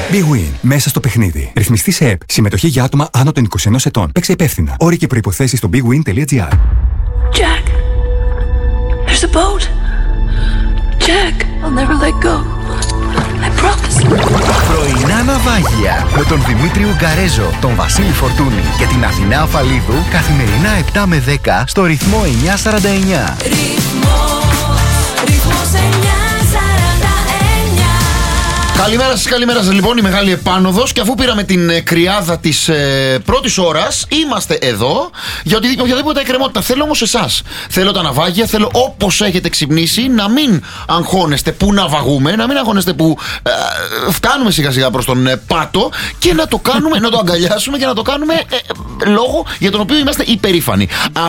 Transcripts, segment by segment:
Big Win. Μέσα στο παιχνίδι. Ρυθμιστή σε ΕΠ. Συμμετοχή για άτομα άνω των 21 ετών. Παίξε υπεύθυνα. Όροι και προϋποθέσεις στο bigwin.gr. Jack, there's a boat. Jack, I'll never let go. I promise. Πρωινά ναυάγια με τον Δημήτρη Ουγκαρέζο, τον Βασίλη Φορτούνη και την Αθηνά Αφαλίδου καθημερινά 7 με 10 στο ρυθμό 949. Ρυθμός 949. Καλημέρα σας λοιπόν, η μεγάλη επάνωδος. Και αφού πήραμε την κρυάδα της πρώτης ώρας, είμαστε εδώ για οποιαδήποτε εκκρεμότητα. Θέλω όμως εσάς. Θέλω τα ναυάγια, θέλω όπως έχετε ξυπνήσει να μην αγχώνεστε που ναυαγούμε, να μην αγχώνεστε που φτάνουμε σιγά σιγά προς τον πάτο και να το κάνουμε, να το αγκαλιάσουμε και να το κάνουμε λόγο για τον οποίο είμαστε υπερήφανοι.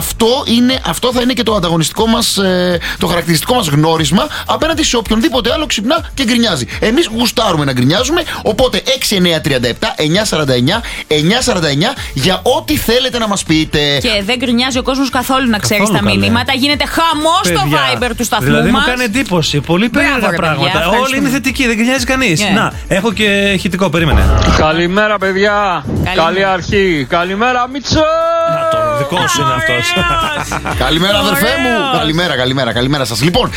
Αυτό θα είναι και το ανταγωνιστικό μας, το χαρακτηριστικό μας γνώρισμα απέναντι σε οποιονδήποτε άλλο ξυπνά και γκρινιάζει. Εμείς γουστάρουμε να γκρινιάζουμε, οπότε 6937 949 949 για ό,τι θέλετε να μας πείτε. Και δεν γκρινιάζει ο κόσμος καθόλου, να ξέρεις τα μηνύματα. Γίνεται χαμός στο Viber του σταθμού δηλαδή μας. μου κάνει εντύπωση. Πολύ περίεργα πράγματα. Όλοι είναι θετικοί, δεν γκρινιάζει κανείς. Να, έχω και ηχητικό, περίμενε. Καλημέρα, παιδιά. Καλή αρχή. Καλημέρα, Μίτσο. Το δικό σου είναι αυτός. Καλημέρα, αδερφέ μου. Καλημέρα σας. Λοιπόν,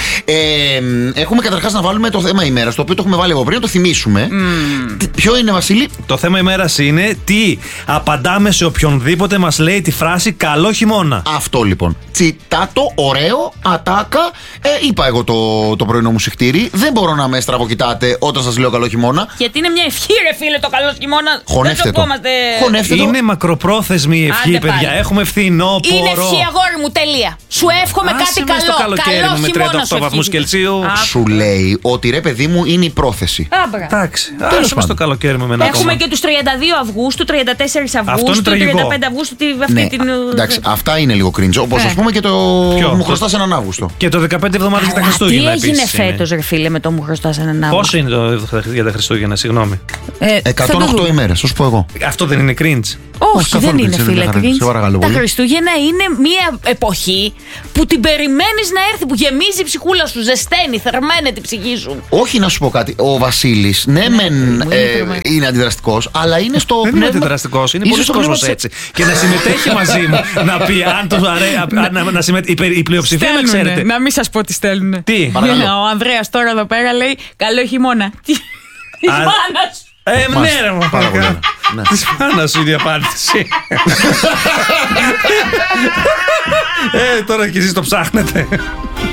έχουμε καταρχάς να βάλουμε το θέμα ημέρας, το οποίο το έχουμε βάλει εγώ πριν, να το θυμίσουμε. Ποιο είναι, Βασίλη? Το θέμα ημέρας είναι τι απαντάμε σε οποιονδήποτε μας λέει τη φράση καλό χειμώνα. Αυτό λοιπόν. Τσιτάτο, ωραίο, ατάκα. Είπα εγώ το πρωινό μου συχτήρι. Δεν μπορώ να με στραβοκοιτάτε όταν σας λέω καλό χειμώνα. Γιατί είναι μια ευχή, ρε φίλε, το καλό χειμώνα. Χωνεύτε το. Είναι μακροπρόθεσμη η ευχή, Άντε παιδιά. πάλι. Έχουμε φθινόπωρο. Είναι ευχή, αγόρι μου, τελεία. Σου εύχομαι κάτι καλό. Το καλοκαίρι καλό με χειμώνα 38 βαθμούς Κελσίου. Σου λέει ότι ρε παιδί μου είναι η πρόθεση. Εντάξει. Άσουμε στο καλοκαίρι με ένα Έχουμε ακόμα. και τους 32 Αυγούστου, 34 Αυτό Αυγούστου, είναι τραγικό. 35 Αυγούστου. Αυτή Ναι, την... εντάξει, αυτά είναι λίγο cringe. Όπως ας πούμε και το μου χρωστάς έναν Αύγουστο. Και το 15 εβδομάδες για τα Τι Χριστούγεννα έγινε επίσης. φέτος, ρε φίλε, με το μου χρωστάς έναν Αύγουστο? Πόσο είναι το για τα Χριστούγεννα, συγγνώμη. 108 ημέρες, θα σου πω εγώ. Αυτό δεν είναι cringe. Όχι, δεν καθόλου είναι, cringe, φίλε, δεν cringe. σε παρακαλώ Τα πολύ. Χριστούγεννα είναι μια εποχή που την περιμένεις να έρθει, που γεμίζει η ψυχούλα σου, ζεσταίνει, θερμαίνεται η ψυχή σου. Όχι, να σου πω κάτι. Ο Βασίλης, είναι αντιδραστικός, αλλά είναι στο Δεν είναι πνεύμα. αντιδραστικός, είναι Είσαι πολλοί στο κόσμος πνεύμα έτσι. Και να συμμετέχει μαζί μου, να πει αν το αρέσει. Η πλειοψηφία να ξέρετε. Να μην σας πω τι στέλνουνε. Τι? Παρακαλώ. Ο Ανδρέας τώρα εδώ πέρα λέει καλό χειμώνα. Τι μάνα σου. Ναι, ρε μου. Πάρα πολύ ωραία. Ναι. Της μάνας σου είναι η απάντηση. Τώρα και εσείς το ψάχνετε.